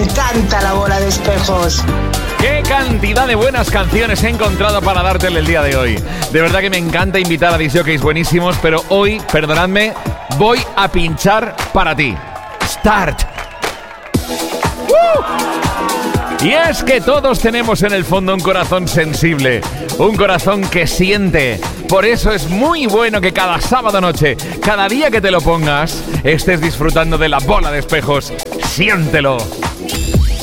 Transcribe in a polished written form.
encanta la bola de espejos. ¡Qué cantidad de buenas canciones he encontrado para dártele el día de hoy! De verdad que me encanta invitar a discjockeys buenísimos, pero hoy, perdonadme, voy a pinchar para ti. Start. Y es que todos tenemos en el fondo un corazón sensible, un corazón que siente. Por eso es muy bueno que cada sábado noche, cada día que te lo pongas, estés disfrutando de la bola de espejos. ¡Siéntelo!